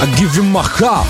I give you my heart.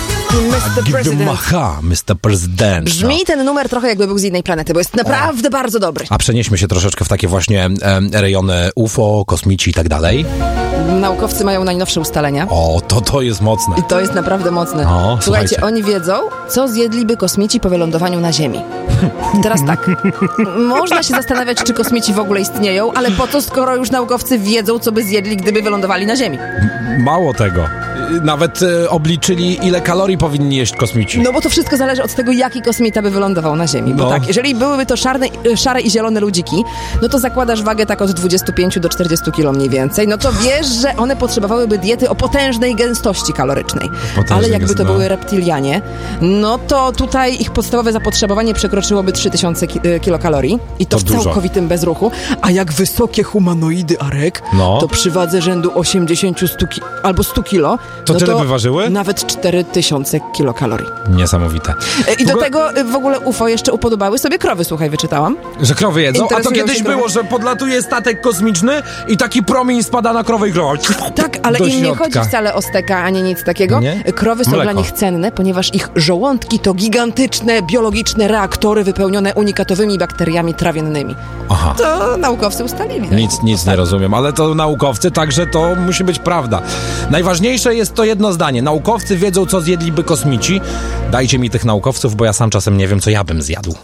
Mr. President. Brzmi ten numer trochę jakby był z innej planety, bo jest naprawdę bardzo dobry. A przenieśmy się troszeczkę w takie właśnie rejony UFO, kosmici i tak dalej. Naukowcy mają najnowsze ustalenia. O, to jest mocne. I to jest naprawdę mocne. O, słuchajcie, oni wiedzą, co zjedliby kosmici po wylądowaniu na Ziemi. I teraz tak, można się zastanawiać, czy kosmici w ogóle istnieją, ale po co, skoro już naukowcy wiedzą, co by zjedli, gdyby wylądowali na Ziemi? Mało tego. Nawet obliczyli, ile kalorii powinni jeść kosmici. No bo to wszystko zależy od tego, jaki kosmita by wylądował na Ziemi. Bo tak, jeżeli byłyby to szare i zielone ludziki, no to zakładasz wagę tak od 25 do 40 kilo mniej więcej, no to wiesz, że one potrzebowałyby diety o potężnej gęstości kalorycznej. Ale jakby to były reptilianie, no to tutaj ich podstawowe zapotrzebowanie przekroczyłoby 3000 kilokalorii i to w całkowitym bezruchu. A jak wysokie humanoidy, Arek, to przy wadze rzędu 80 albo 100 kilo, to tyle by ważyły? Nawet 4000 kilokalorii. Niesamowite. I do tego w ogóle UFO jeszcze upodobały sobie krowy, słuchaj, wyczytałam. Że krowy jedzą? A to kiedyś było, że podlatuje statek kosmiczny i taki promień spada na krowę i krowa. Tak, ale im nie chodzi wcale o steka, ani nic takiego. Nie? Krowy są dla nich cenne, ponieważ ich żołądki to gigantyczne, biologiczne reaktory wypełnione unikatowymi bakteriami trawiennymi. Aha. To naukowcy ustalili. Nic nie rozumiem, ale to naukowcy, także to musi być prawda. Najważniejsze jest to jedno zdanie. Naukowcy wiedzą, co zjedliby kosmici. Dajcie mi tych naukowców, bo ja sam czasem nie wiem, co ja bym zjadł.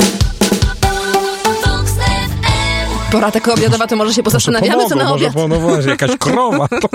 Pora taka obiadowa, to może się pozastanawiamy, co na obiad. Może jakaś krowa.